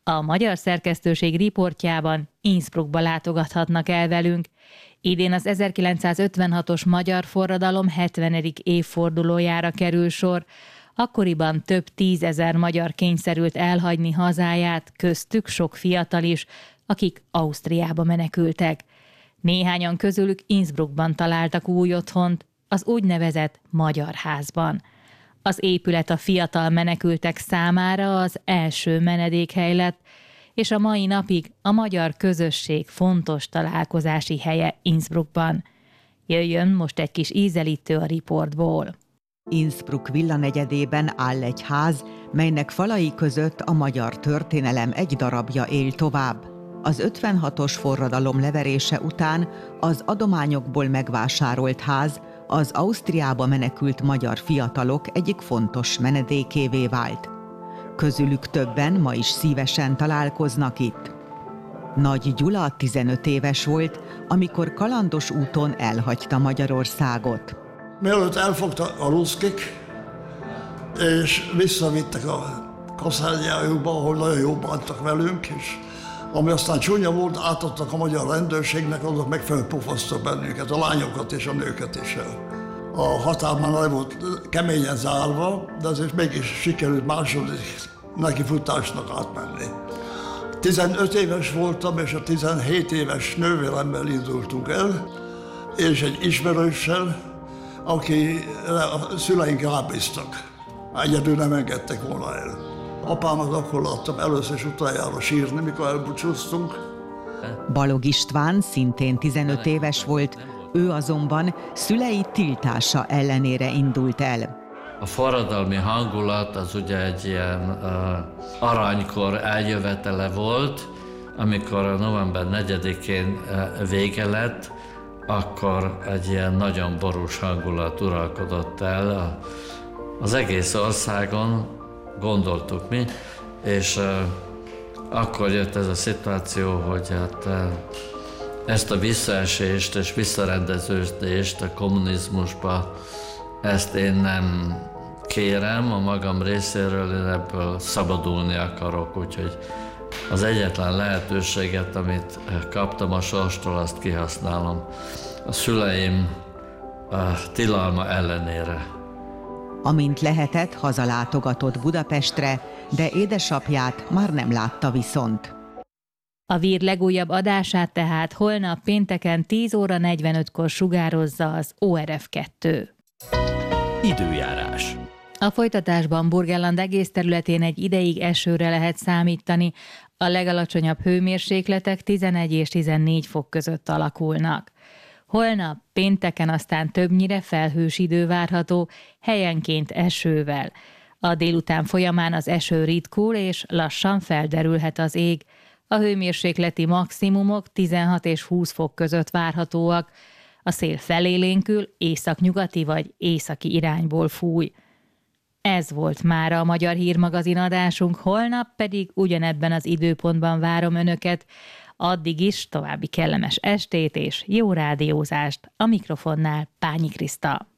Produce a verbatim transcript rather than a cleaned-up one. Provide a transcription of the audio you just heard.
A magyar szerkesztőség riportjában Innsbruckba látogathatnak el velünk. Idén az ezerkilencszázötvenhatos magyar forradalom hetvenedik évfordulójára kerül sor. Akkoriban több tízezer magyar kényszerült elhagyni hazáját, köztük sok fiatal is, akik Ausztriába menekültek. Néhányan közülük Innsbruckban találtak új otthont, az úgynevezett Magyar Házban. Az épület a fiatal menekültek számára az első menedékhely lett, és a mai napig a magyar közösség fontos találkozási helye Innsbruckban. Jöjjön most egy kis ízelítő a riportból. Innsbruck villanegyedében áll egy ház, melynek falai között a magyar történelem egy darabja él tovább. Az ötvenhatos forradalom leverése után az adományokból megvásárolt ház az Ausztriába menekült magyar fiatalok egyik fontos menedékévé vált. Közülük többen ma is szívesen találkoznak itt. Nagy Gyula tizenöt éves volt, amikor kalandos úton elhagyta Magyarországot. Mielőtt elfogtak a ruszkik, és visszavittek a kaszárnyájukba, ahol nagyon jól bántak velünk, és ami aztán csúnya volt, átadtak a magyar rendőrségnek, azok meg felpufasztak bennünket, a lányokat és a nőket is. A határ már le volt keményen zárva, de azért mégis sikerült második nekifutásnak átmenni. tizenöt éves voltam, és a tizenhét éves nővéremmel indultunk el, és egy ismerőssel, aki a szüleink rábíztak. Egyedül nem engedtek volna el. Apámat akkor láttam először és utoljára sírni, mikor elbúcsúztunk. Balog István szintén tizenöt éves volt, ő azonban szülei tiltása ellenére indult el. A forradalmi hangulat az ugye egy ilyen uh, aranykor eljövetele volt, amikor a november negyedikén uh, vége lett, akkor egy ilyen nagyon borús hangulat uralkodott el az egész országon, gondoltuk mi, és uh, akkor jött ez a szituáció, hogy hát uh, ezt a visszaesést és visszarendeződést a kommunizmusba, ezt én nem kérem a magam részéről, én ebből szabadulni akarok, úgyhogy az egyetlen lehetőséget, amit kaptam a sorstól, azt kihasználom a szüleim a tilalma ellenére. Amint lehetett, hazalátogatott Budapestre, de édesapját már nem látta viszont. A Vír legújabb adását tehát holnap pénteken tíz óra negyvenötkor sugározza az o er ef kettő. Időjárás. A folytatásban Burgenland egész területén egy ideig esőre lehet számítani, a legalacsonyabb hőmérsékletek tizenegy és tizennégy fok között alakulnak. Holnap pénteken aztán többnyire felhős idő várható, helyenként esővel. A délután folyamán az eső ritkul és lassan felderülhet az ég. A hőmérsékleti maximumok tizenhat és húsz fok között várhatóak. A szél felélénkül, északnyugati vagy északi irányból fúj. Ez volt mára a Magyar Hírmagazin adásunk, holnap pedig ugyanebben az időpontban várom önöket. Addig is további kellemes estét és jó rádiózást, a mikrofonnál Pányi Kriszta.